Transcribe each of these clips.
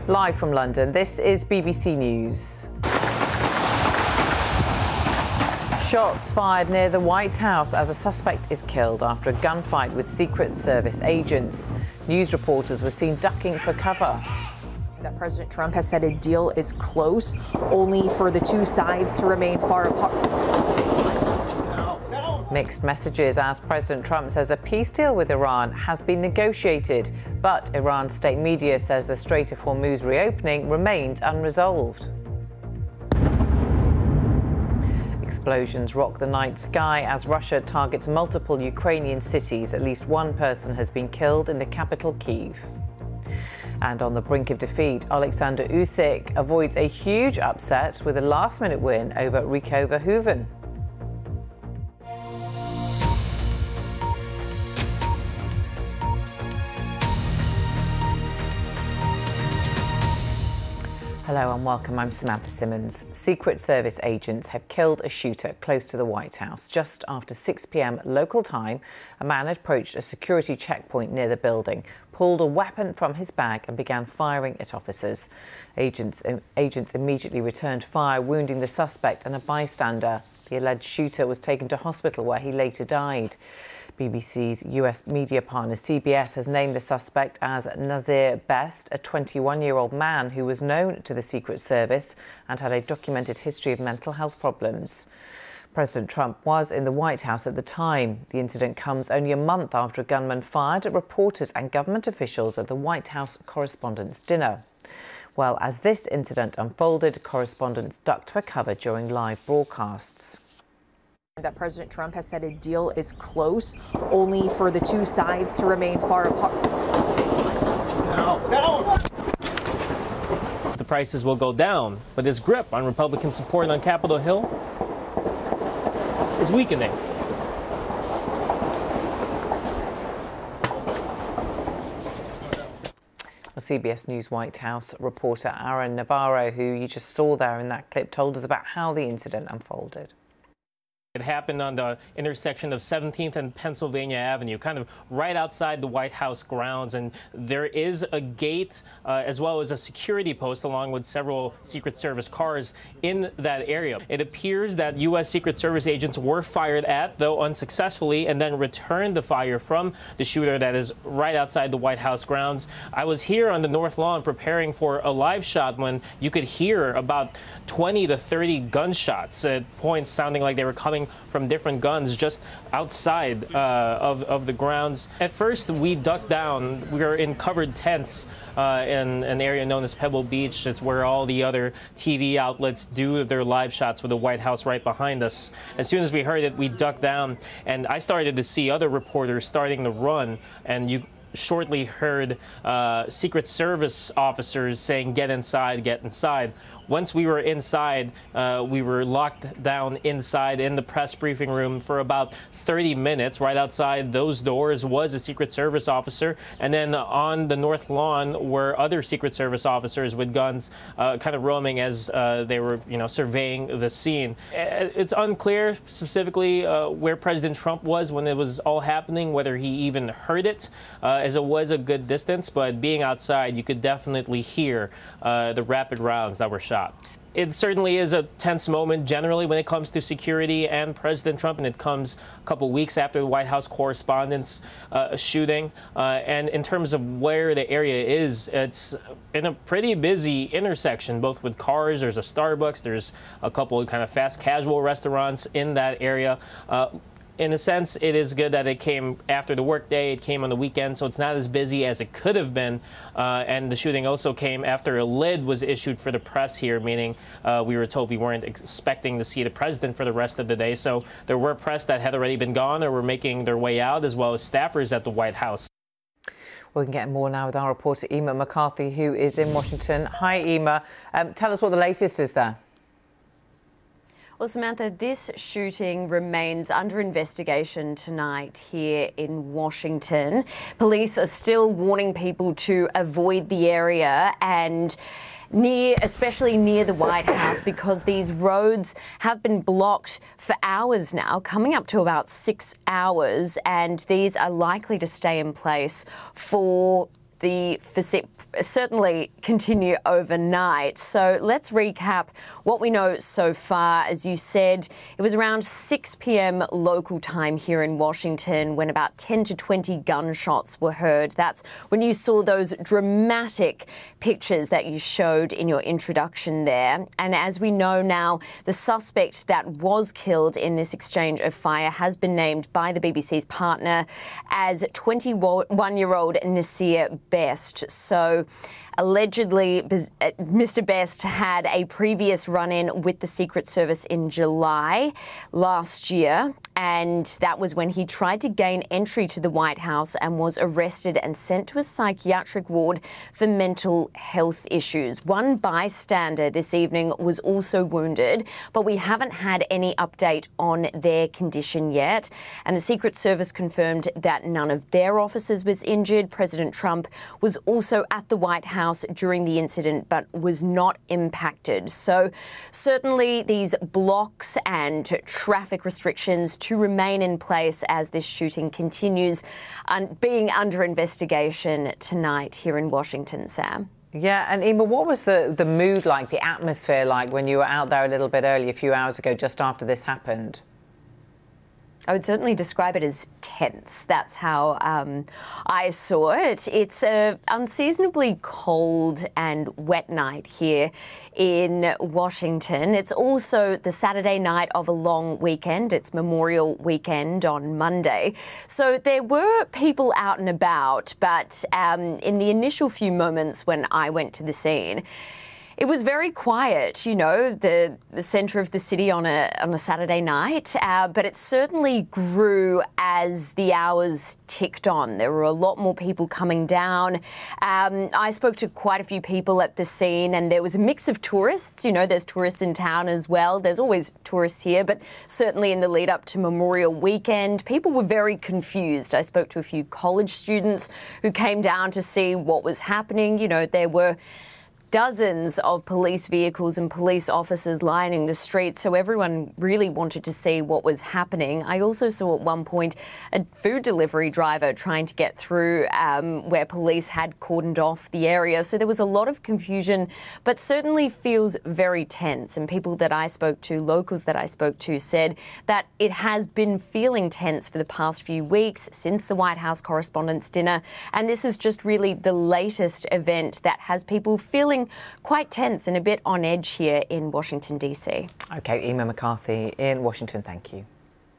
Live from London, this is BBC News. Shots fired near the White House as a suspect is killed after a gunfight with Secret Service agents. News reporters were seen ducking for cover. That President Trump has said a deal is close, only for the two sides to remain far apart. Mixed messages as President Trump says a peace deal with Iran has been negotiated, but Iran's state media says the Strait of Hormuz reopening remains unresolved. Explosions rock the night sky as Russia targets multiple Ukrainian cities. At least one person has been killed in the capital, Kyiv. And on the brink of defeat, Alexander Usyk avoids a huge upset with a last-minute win over Rico Verhoeven. Hello and welcome, I'm Samantha Simmons. Secret Service agents have killed a shooter close to the White House. Just after 6 p.m. local time, a man approached a security checkpoint near the building, pulled a weapon from his bag and began firing at officers. Agents immediately returned fire, wounding the suspect and a bystander. The alleged shooter was taken to hospital where he later died. BBC's US media partner CBS has named the suspect as Nazir Best, a 21-year-old man who was known to the Secret Service and had a documented history of mental health problems. President Trump was in the White House at the time. The incident comes only a month after a gunman fired at reporters and government officials at the White House Correspondents' Dinner. Well, as this incident unfolded, correspondents ducked for cover during live broadcasts. That President Trump has said a deal is close, only for the two sides to remain far apart. The prices will go down, but his grip on Republican support on Capitol Hill is weakening. CBS News White House reporter Aaron Navarro, who you just saw there in that clip, told us about how the incident unfolded. It happened on the intersection of 17th and Pennsylvania Avenue, kind of right outside the White House grounds. And there is a gate as well as a security post along with several Secret Service cars in that area. It appears that U.S. Secret Service agents were fired at, though unsuccessfully, and then returned the fire from the shooter that is right outside the White House grounds. I was here on the North Lawn preparing for a live shot when you could hear about 20 to 30 gunshots at points sounding like they were coming from different guns just outside of the grounds. At first, we ducked down. We were in covered tents in an area known as Pebble Beach. It's where all the other TV outlets do their live shots with the White House right behind us. As soon as we heard it, we ducked down, and I started to see other reporters starting to run, and you shortly heard Secret Service officers saying, "Get inside, get inside." Once we were inside, we were locked down inside in the press briefing room for about 30 minutes. Right outside those doors was a Secret Service officer, and then on the North Lawn were other Secret Service officers with guns kind of roaming as they were, surveying the scene. It's unclear specifically where President Trump was when it was all happening, whether he even heard it, as it was a good distance, but being outside, you could definitely hear the rapid rounds that were shot. It certainly is a tense moment generally when it comes to security and President Trump, and it comes a couple weeks after the White House Correspondents' shooting. And in terms of where the area is, it's in a pretty busy intersection, both with cars. There's a Starbucks. There's a couple of kind of fast casual restaurants in that area. In a sense, it is good that it came after the workday. It came on the weekend, so it's not as busy as it could have been. And the shooting also came after a lid was issued for the press here, meaning we were told we weren't expecting to see the president for the rest of the day. So there were press that had already been gone or were making their way out, as well as staffers at the White House. We can get more now with our reporter, Emma McCarthy, who is in Washington. Hi, Emma. Tell us what the latest is there. Well, Samantha, this shooting remains under investigation tonight here in Washington. Police are still warning people to avoid the area and especially near the White House, because these roads have been blocked for hours now, coming up to about 6 hours, and these are likely to stay in place for certainly continue overnight. So let's recap what we know so far. As you said, it was around 6 p.m. local time here in Washington when about 10 to 20 gunshots were heard. That's when you saw those dramatic pictures that you showed in your introduction there. And as we know now, the suspect that was killed in this exchange of fire has been named by the BBC's partner as 21-year-old Nasir Best. So allegedly, Mr. Best had a previous run-in with the Secret Service in July last year, and that was when he tried to gain entry to the White House and was arrested and sent to a psychiatric ward for mental health issues. One bystander this evening was also wounded, but we haven't had any update on their condition yet. And the Secret Service confirmed that none of their officers was injured. President Trump was also at the White House during the incident, but was not impacted. So certainly these blocks and traffic restrictions to remain in place as this shooting continues, being under investigation tonight here in Washington, Sam. Yeah, and Emma, what was the mood like, the atmosphere like when you were out there a little bit early, a few hours ago, just after this happened? I would certainly describe it as tense. That's how I saw it. It's an unseasonably cold and wet night here in Washington. It's also the Saturday night of a long weekend. It's Memorial Weekend on Monday. So there were people out and about, but in the initial few moments when I went to the scene, it was very quiet, you know, the centre of the city on a Saturday night, but it certainly grew as the hours ticked on. There were a lot more people coming down. I spoke to quite a few people at the scene, and there was a mix of tourists. You know, there's tourists in town as well. There's always tourists here, but certainly in the lead up to Memorial Weekend, people were very confused. I spoke to a few college students who came down to see what was happening. You know, there were dozens of police vehicles and police officers lining the streets, so everyone really wanted to see what was happening. I also saw at one point a food delivery driver trying to get through where police had cordoned off the area. So there was a lot of confusion, but certainly feels very tense. And people that I spoke to, locals that I spoke to, said that it has been feeling tense for the past few weeks since the White House Correspondents' Dinner. And this is just really the latest event that has people feeling quite tense and a bit on edge here in Washington, D.C. OK, Emma McCarthy in Washington, thank you.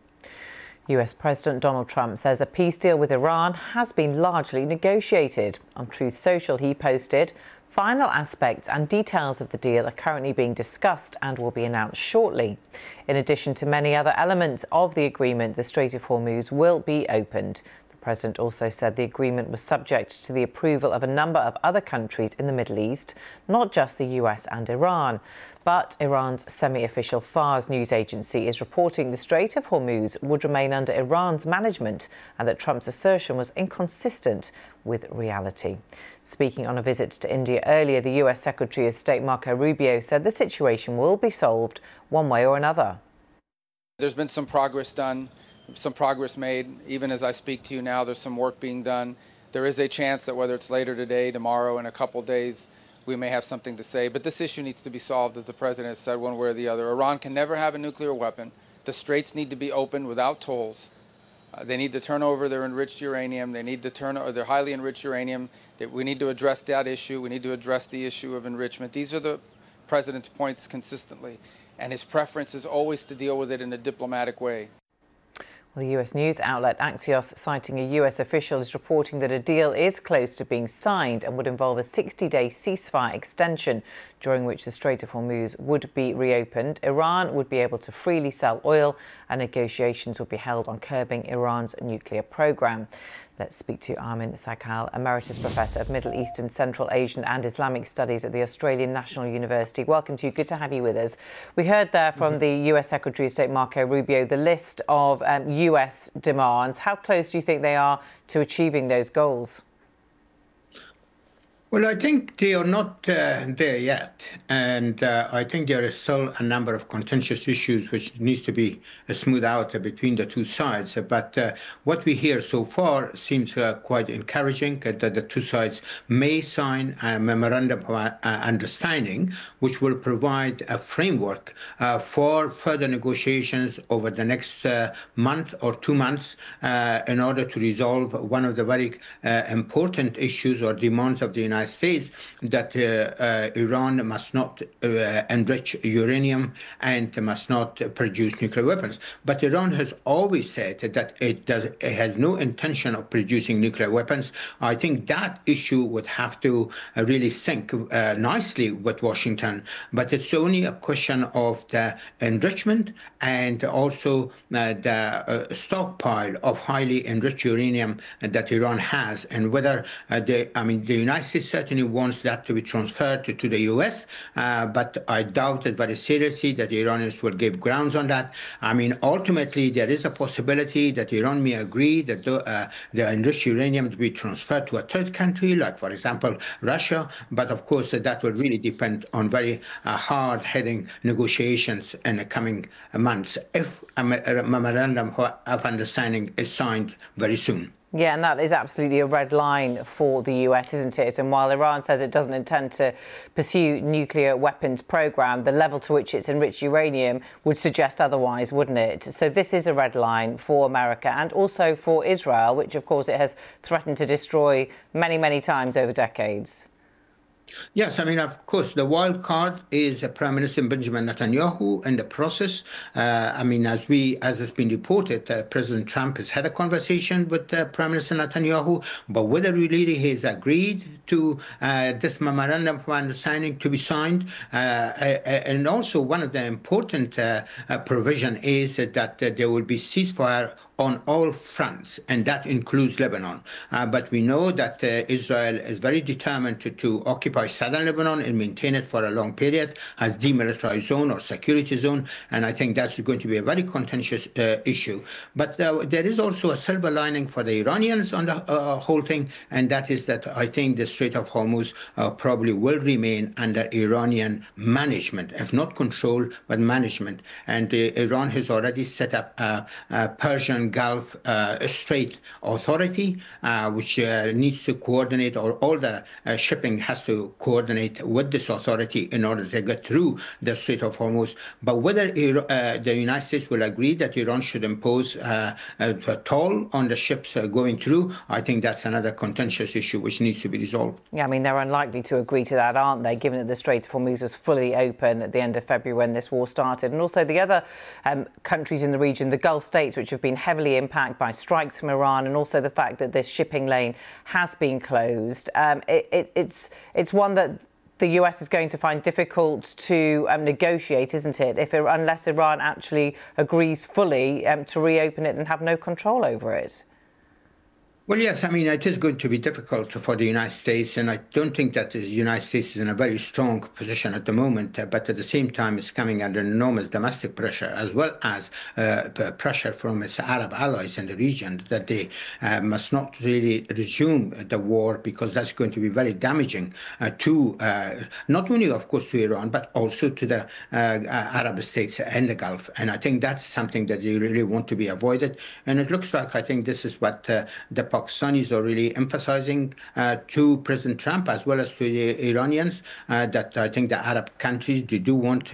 US President Donald Trump says a peace deal with Iran has been largely negotiated. On Truth Social, he posted, "Final aspects and details of the deal are currently being discussed and will be announced shortly. In addition to many other elements of the agreement, the Strait of Hormuz will be opened." The President also said the agreement was subject to the approval of a number of other countries in the Middle East, not just the US and Iran. But Iran's semi-official Fars news agency is reporting the Strait of Hormuz would remain under Iran's management and that Trump's assertion was inconsistent with reality. Speaking on a visit to India earlier, the US Secretary of State Marco Rubio said the situation will be solved one way or another. There's been some progress done. Some progress made. Even as I speak to you now, there's some work being done. There is a chance that whether it's later today, tomorrow, in a couple days, we may have something to say. But this issue needs to be solved, as the President has said, one way or the other. Iran can never have a nuclear weapon. The straits need to be opened without tolls. They need to turn over their enriched uranium. They need to turn over their highly enriched uranium. We need to address that issue. We need to address the issue of enrichment. These are the President's points consistently. And his preference is always to deal with it in a diplomatic way. The US news outlet Axios, citing a US official, is reporting that a deal is close to being signed and would involve a 60-day ceasefire extension, during which the Strait of Hormuz would be reopened. Iran would be able to freely sell oil and negotiations would be held on curbing Iran's nuclear program. Let's speak to Armin Saikal, Emeritus Professor of Middle Eastern, Central Asian and Islamic Studies at the Australian National University. Welcome to you. Good to have you with us. We heard there from the US Secretary of State Marco Rubio the list of US demands. How close do you think they are to achieving those goals? Well, I think they are not there yet, and I think there is still a number of contentious issues which needs to be smoothed out between the two sides. But what we hear so far seems quite encouraging that the two sides may sign a memorandum of understanding, which will provide a framework for further negotiations over the next month or 2 months in order to resolve one of the very important issues or demands of the United States, that Iran must not enrich uranium and must not produce nuclear weapons. But Iran has always said that it has no intention of producing nuclear weapons. I think that issue would have to really sync nicely with Washington. But it's only a question of the enrichment and also the stockpile of highly enriched uranium that Iran has, and whether the United States certainly wants that to be transferred to the U.S., but I doubt it very seriously that the Iranians will give grounds on that. I mean, ultimately, there is a possibility that Iran may agree that the enriched uranium to be transferred to a third country, like, for example, Russia. But of course, that will really depend on very hard-hitting negotiations in the coming months if a memorandum of understanding is signed very soon. Yeah, and that is absolutely a red line for the US, isn't it? And while Iran says it doesn't intend to pursue nuclear weapons program, the level to which it's enriched uranium would suggest otherwise, wouldn't it? So this is a red line for America and also for Israel, which, of course, it has threatened to destroy many, many times over decades. Yes, I mean, of course, the wild card is Prime Minister Benjamin Netanyahu in the process. As has been reported, President Trump has had a conversation with Prime Minister Netanyahu, but whether really he has agreed to this memorandum of understanding to be signed, and also one of the important provision is that there will be ceasefire on all fronts, and that includes Lebanon. But we know that Israel is very determined to occupy southern Lebanon and maintain it for a long period as demilitarized zone or security zone, and I think that's going to be a very contentious issue. But there is also a silver lining for the Iranians on the whole thing, and that is that I think the Strait of Hormuz probably will remain under Iranian management, if not control, but management. And Iran has already set up a Persian Gulf Strait Authority, which needs to coordinate, or all the shipping has to coordinate with this authority in order to get through the Strait of Hormuz. But whether the United States will agree that Iran should impose a toll on the ships going through, I think that's another contentious issue which needs to be resolved. Yeah, I mean, they're unlikely to agree to that, aren't they, given that the Strait of Hormuz was fully open at the end of February when this war started. And also the other countries in the region, the Gulf states, which have been heavily impacted by strikes from Iran, and also the fact that this shipping lane has been closed. It's one that the US is going to find difficult to negotiate, isn't it, unless Iran actually agrees fully to reopen it and have no control over it. Well, yes, I mean, it is going to be difficult for the United States, and I don't think that the United States is in a very strong position at the moment, but at the same time, it's coming under enormous domestic pressure, as well as pressure from its Arab allies in the region, that they must not really resume the war, because that's going to be very damaging to not only, of course, to Iran, but also to the Arab states in the Gulf. And I think that's something that you really want to be avoided. And it looks like, I think this is what the Pakistanis are really emphasizing to President Trump, as well as to the Iranians, that I think the Arab countries, they do want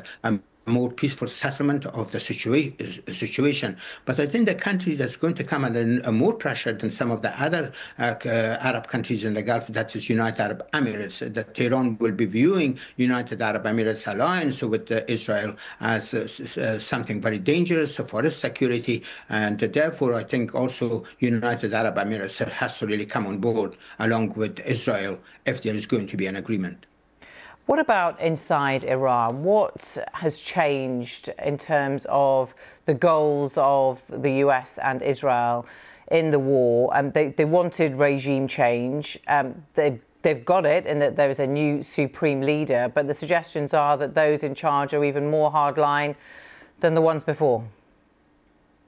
more peaceful settlement of the situation. But I think the country that's going to come under more pressure than some of the other Arab countries in the Gulf, that is United Arab Emirates, that Tehran will be viewing United Arab Emirates alliance with Israel as something very dangerous for its security. And therefore, I think also United Arab Emirates has to really come on board along with Israel if there is going to be an agreement. What about inside Iran? What has changed in terms of the goals of the US and Israel in the war? They wanted regime change. They've got it in that there is a new supreme leader, but the suggestions are that those in charge are even more hardline than the ones before.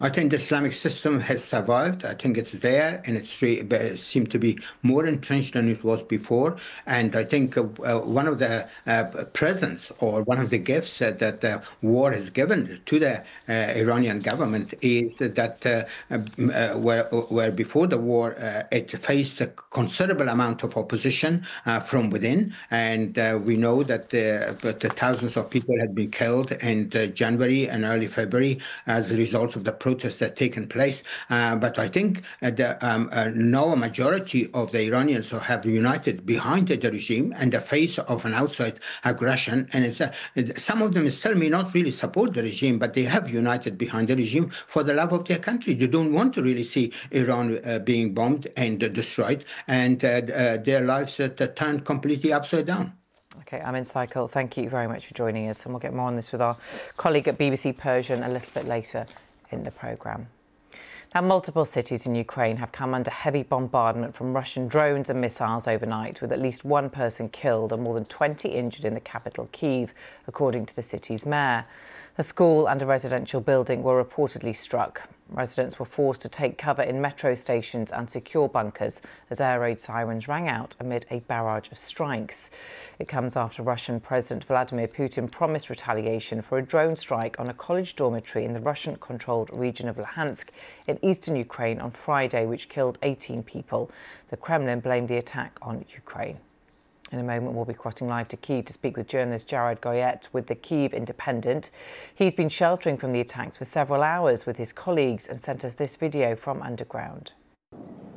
I think the Islamic system has survived. I think it's there, and it seemed to be more entrenched than it was before. And I think one of the presents or one of the gifts that the war has given to the Iranian government is that where before the war it faced a considerable amount of opposition from within, and we know that the thousands of people had been killed in January and early February as a result of the protests that taken place. But I think now a majority of the Iranians have united behind the regime in the face of an outside aggression. And some of them still may not really support the regime, but they have united behind the regime for the love of their country. They don't want to really see Iran being bombed and destroyed, and their lives turned completely upside down. OK, Amin Saikal, thank you very much for joining us. And we'll get more on this with our colleague at BBC Persian a little bit later in the programme. Now, multiple cities in Ukraine have come under heavy bombardment from Russian drones and missiles overnight, with at least one person killed and more than 20 injured in the capital, Kyiv, according to the city's mayor. A school and a residential building were reportedly struck. Residents were forced to take cover in metro stations and secure bunkers as air raid sirens rang out amid a barrage of strikes. It comes after Russian President Vladimir Putin promised retaliation for a drone strike on a college dormitory in the Russian-controlled region of Luhansk in eastern Ukraine on Friday, which killed 18 people. The Kremlin blamed the attack on Ukraine. In a moment, we'll be crossing live to Kyiv to speak with journalist Jared Goyette with the Kyiv Independent. He's been sheltering from the attacks for several hours with his colleagues and sent us this video from underground.